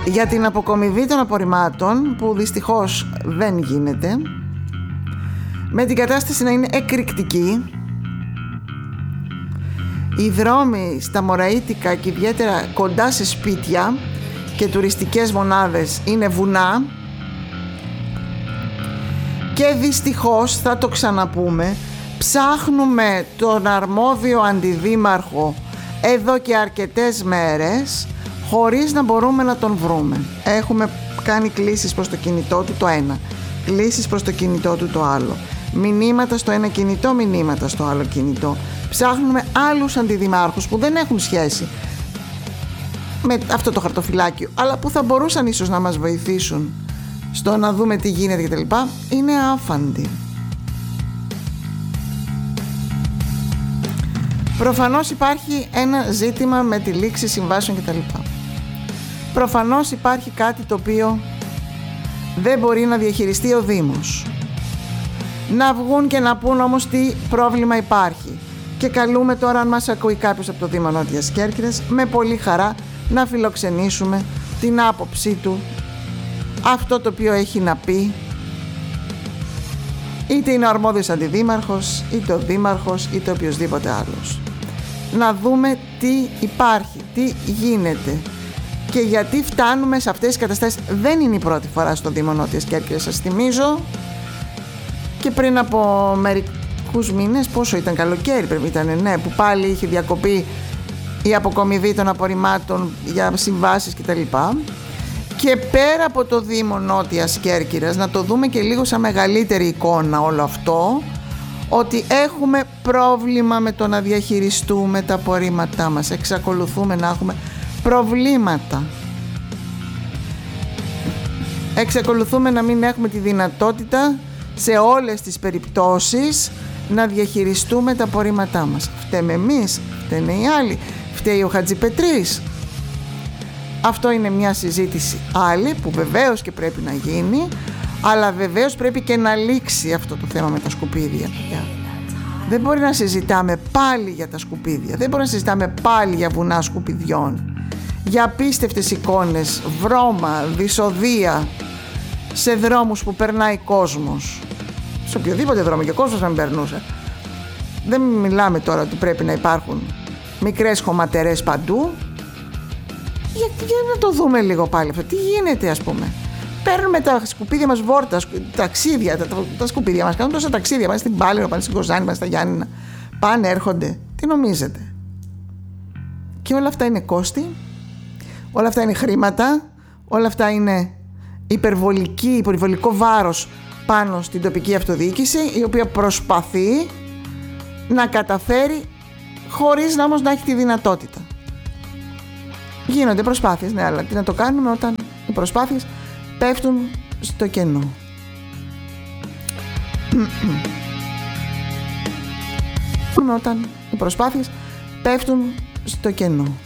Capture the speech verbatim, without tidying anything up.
για την αποκομιδή των απορριμμάτων, που δυστυχώς δεν γίνεται, με την κατάσταση να είναι εκρηκτική. Οι δρόμοι στα Μωραΐτικα και ιδιαίτερα κοντά σε σπίτια και τουριστικές μονάδες είναι βουνά, και δυστυχώς, θα το ξαναπούμε, ψάχνουμε τον αρμόδιο αντιδήμαρχο εδώ και αρκετές μέρες χωρίς να μπορούμε να τον βρούμε. Έχουμε κάνει κλήσεις προς το κινητό του το ένα, κλήσεις προς το κινητό του το άλλο, μηνύματα στο ένα κινητό, μηνύματα στο άλλο κινητό. Ψάχνουμε άλλους αντιδημάρχους που δεν έχουν σχέση με αυτό το χαρτοφυλάκιο, αλλά που θα μπορούσαν ίσως να μας βοηθήσουν στο να δούμε τι γίνεται κτλ. Είναι άφαντοι. Προφανώς υπάρχει ένα ζήτημα με τη λήξη συμβάσεων κτλ. Προφανώς υπάρχει κάτι το οποίο δεν μπορεί να διαχειριστεί ο Δήμος. Να βγουν και να πούν όμως τι πρόβλημα υπάρχει. Και καλούμε τώρα, αν μας ακούει κάποιος από το Δήμο Νότιας Κέρκυρας, με πολύ χαρά να φιλοξενήσουμε την άποψή του, αυτό το οποίο έχει να πει, είτε είναι ο αρμόδιος αντιδήμαρχος, είτε ο δήμαρχος, είτε οποιοσδήποτε άλλος. Να δούμε τι υπάρχει, τι γίνεται και γιατί φτάνουμε σε αυτές τις καταστάσεις. Δεν είναι η πρώτη φορά στο Δήμο Νότιας Κέρκυρας, σας θυμίζω, και πριν από μερικούς μήνες, πόσο ήταν, καλοκαίρι πρέπει ήταν, ναι, που πάλι είχε διακοπεί η αποκομιδή των απορριμμάτων για συμβάσεις κτλ. Και πέρα από το Δήμο Νότιας Κέρκυρας, να το δούμε και λίγο σαν μεγαλύτερη εικόνα όλο αυτό, ότι έχουμε πρόβλημα με το να διαχειριστούμε τα απορρίμματά μας. Εξακολουθούμε να έχουμε προβλήματα. Εξακολουθούμε να μην έχουμε τη δυνατότητα σε όλες τις περιπτώσεις να διαχειριστούμε τα απορρίμματά μας. Φταίμε εμείς, φταίνε οι άλλοι, φταίει ο Χατζηπετρής. Αυτό είναι μια συζήτηση άλλη που βεβαίως και πρέπει να γίνει, αλλά βεβαίως πρέπει και να λήξει αυτό το θέμα με τα σκουπίδια. Δεν μπορεί να συζητάμε πάλι για τα σκουπίδια, δεν μπορεί να συζητάμε πάλι για βουνά σκουπιδιών, για απίστευτες εικόνες, βρώμα, δυσοδεία σε δρόμους που περνάει κόσμος, σε οποιοδήποτε δρόμο, και ο κόσμος να μην περνούσε. Δεν μιλάμε τώρα ότι πρέπει να υπάρχουν μικρές χωματερές παντού. Για, για να το δούμε λίγο πάλι αυτό. Τι γίνεται, ας πούμε. Παίρνουμε τα σκουπίδια μας βόρτα, ταξίδια, τα, τα, τα σκουπίδια μας κάνουν τόσα ταξίδια. Πάνε στην Πάλαιρο, πάνε στην Κοζάνη, πάνε στα Γιάννηνα. Πάνε, έρχονται. Τι νομίζετε? Και όλα αυτά είναι κόστη, όλα αυτά είναι χρήματα, όλα αυτά είναι υπερβολική, υπερβολικό βάρος πάνω στην τοπική αυτοδιοίκηση, η οποία προσπαθεί να καταφέρει χωρίς να όμως να έχει τη δυνατότητα. Γίνονται προσπάθειες, ναι, αλλά τι να το κάνουμε όταν οι προσπάθειες πέφτουν στο κενό. Όταν οι προσπάθειες πέφτουν στο κενό.